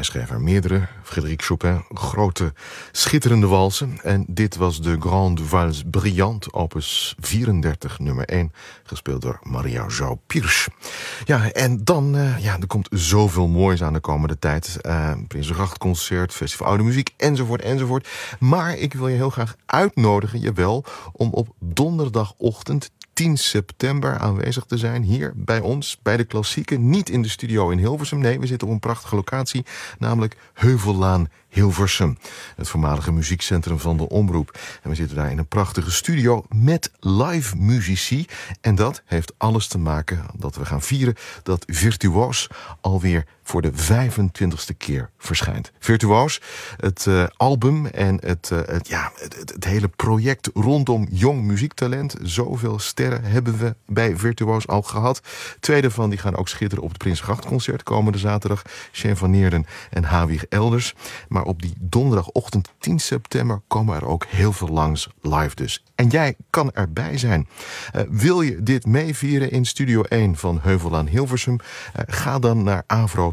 Hij schreef er meerdere, Frédéric Chopin, grote, schitterende walsen. En dit was de Grande Valse Brillante, opus 34, nummer 1, gespeeld door Maria João Pires. Ja, en dan, er komt zoveel moois aan de komende tijd. Prinsengrachtconcert, Festival Oude Muziek, enzovoort. Maar ik wil je heel graag uitnodigen, jawel, om op donderdagochtend 10 september aanwezig te zijn hier bij ons, bij de Klassieke. Niet in de studio in Hilversum, nee, we zitten op een prachtige locatie, namelijk Heuvellaan Hilversum. Het voormalige muziekcentrum van de Omroep. En we zitten daar in een prachtige studio met live muzici. En dat heeft alles te maken dat we gaan vieren dat Virtuoos alweer voor de 25ste keer verschijnt. Virtuoos, het album en het hele project rondom jong muziektalent. Zoveel sterren hebben we bij Virtuoos al gehad. 2 daarvan die gaan ook schitteren op het Prinsengrachtconcert komende zaterdag. Shane van Neerden en Hawig Elders. Maar op die donderdagochtend 10 september komen er ook heel veel langs live dus. En jij kan erbij zijn. Wil je dit meevieren in Studio 1 van Heuvellaan Hilversum? Ga dan naar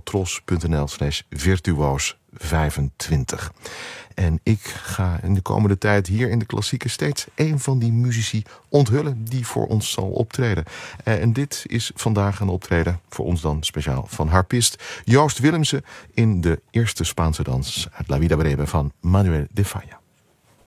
avrotros.nl/virtuoos25. En ik ga in de komende tijd hier in de Klassieke steeds een van die muzici onthullen die voor ons zal optreden. En dit is vandaag een optreden, voor ons dan speciaal, van harpist Joost Willemsen in de eerste Spaanse dans uit La Vida Breve van Manuel de Falla.